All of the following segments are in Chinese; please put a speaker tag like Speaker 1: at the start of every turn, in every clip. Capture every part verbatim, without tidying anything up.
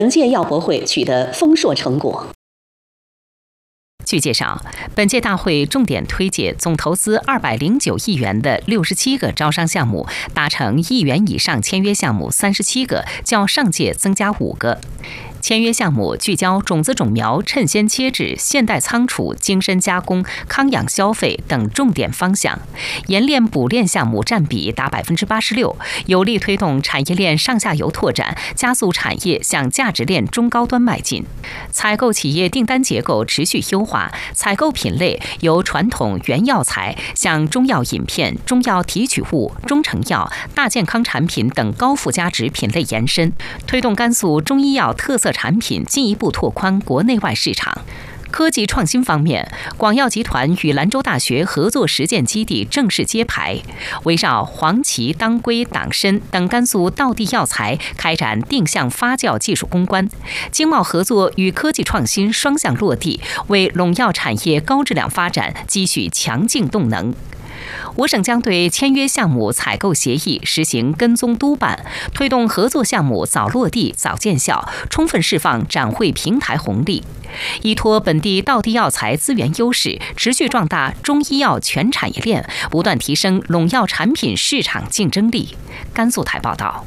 Speaker 1: 本届药博会取得丰硕成果。
Speaker 2: 据介绍，本届大会重点推介总投资二百零九亿元的六十七个招商项目，达成亿元以上签约项目三十七个，较上届增加五个。签约项目聚焦种子种苗、趁鲜切制、现代仓储、精深加工、康养消费等重点方向，冶炼补炼项目占比达百分之八十六，有力推动产业链上下游拓展，加速产业向价值链中高端迈进。采购企业订单结构持续优化，采购品类由传统原药材向中药饮片、中药提取物、中成药、大健康产品等高附加值品类延伸，推动甘肃中医药特色产品进一步拓宽国内外市场。科技创新方面，广药集团与兰州大学合作实践基地正式揭牌，围绕黄芪、当归、党参等甘肃道地药材开展定向发酵技术攻关，经贸合作与科技创新双向落地，为陇药产业高质量发展积蓄强劲动能。我省将对签约项目采购协议实行跟踪督办，推动合作项目早落地、早见效，充分释放展会平台红利，依托本地道地药材资源优势，持续壮大中医药全产业链，不断提升陇药产品市场竞争力。甘肃台报道。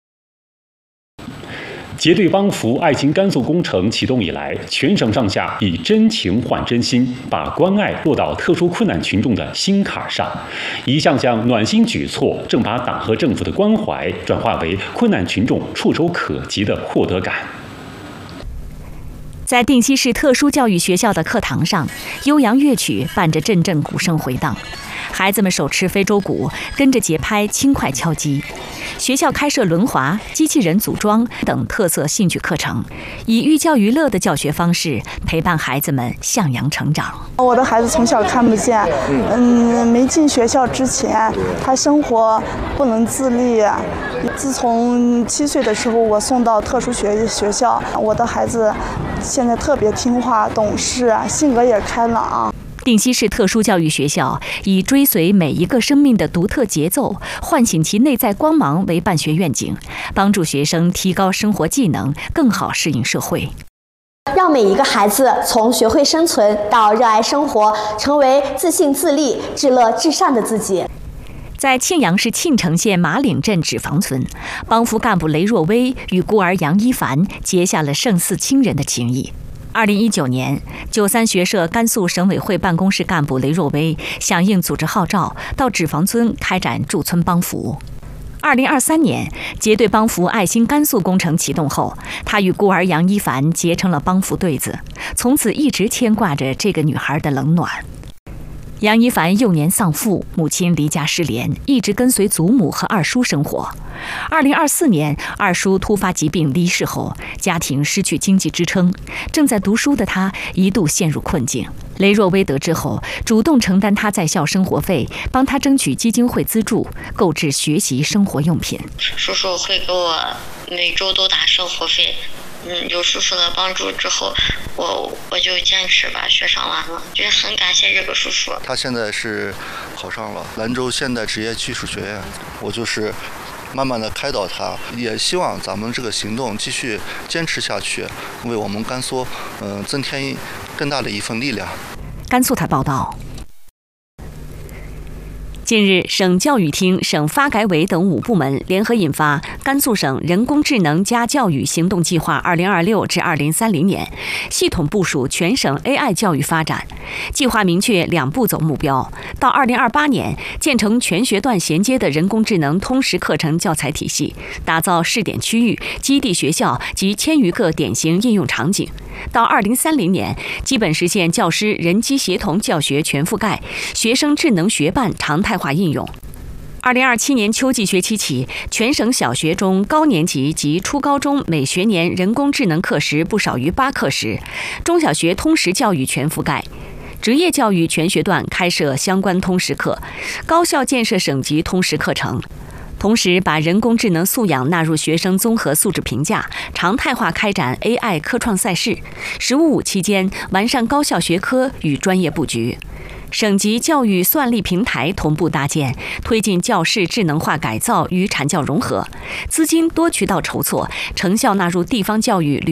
Speaker 3: 结对帮扶爱心甘肃工程启动以来，全省上下以真情换真心，把关爱落到特殊困难群众的心坎上。一项项暖心举措，正把党和政府的关怀转化为困难群众触手可及的获得感。
Speaker 4: 在定西市特殊教育学校的课堂上，悠扬乐曲伴着阵阵鼓声回荡，孩子们手持非洲鼓，跟着节拍轻快敲击。学校开设轮滑、机器人组装等特色兴趣课程，以寓教于乐的教学方式陪伴孩子们向阳成长。
Speaker 5: 我的孩子从小看不见，嗯，没进学校之前，他生活不能自立。自从七岁的时候，我送到特殊学学校，我的孩子现在特别听话、懂事，性格也开朗。
Speaker 4: 定西市特殊教育学校以追随每一个生命的独特节奏，唤醒其内在光芒为办学愿景，帮助学生提高生活技能，更好适应社会。
Speaker 6: 让每一个孩子从学会生存到热爱生活，成为自信自立、至乐至善的自己。
Speaker 4: 在庆阳市庆城县马岭镇纸坊村，帮扶干部雷若薇与孤儿杨一凡结下了胜似亲人的情谊。二零一九年，九三学社甘肃省委会办公室干部雷若薇响应组织号召，到纸坊村开展驻村帮扶。二零二三年，结对帮扶爱心甘肃工程启动后，他与孤儿杨一凡结成了帮扶对子，从此一直牵挂着这个女孩的冷暖。杨一凡幼年丧父，母亲离家失联，一直跟随祖母和二叔生活。二零二四年，二叔突发疾病离世后，家庭失去经济支撑，正在读书的他一度陷入困境。雷若薇得知后，主动承担他在校生活费，帮他争取基金会资助，购置学习生活用品。
Speaker 7: 叔叔会给我每周都打生活费。嗯，有叔叔的帮助之后，我我就坚持把学上完了，就是很感谢这个叔叔。
Speaker 8: 他现在是考上了兰州现代职业技术学院，我就是慢慢的开导他，也希望咱们这个行动继续坚持下去，为我们甘肃嗯、呃、增添更大的一份力量。
Speaker 4: 甘肃台报道。近日，省教育厅、省发改委等五部门联合印发《甘肃省人工智能加教育行动计划（二零二六至二零三零年）》，系统部署全省 A I 教育发展。计划明确两步走目标：到二零二八年，建成全学段衔接的人工智能通识课程教材体系，打造试点区域、基地学校及千余个典型应用场景；到二零三零年，基本实现教师人机协同教学全覆盖，学生智能学伴常态化应用。二零二七年秋季学期起，全省小学中高年级及初高中每学年人工智能课时不少于八课时，中小学通识教育全覆盖。职业教育全学段开设相关通识课，高校建设省级通识课程。同时，把人工智能素养纳入学生综合素质评价，常态化开展 A I 科创赛事。“十五五”期间，完善高校学科与专业布局。 省级教育算力平台同步搭建，推进教室智能化改造与产教融合，资金多渠道筹措，成效纳入地方教育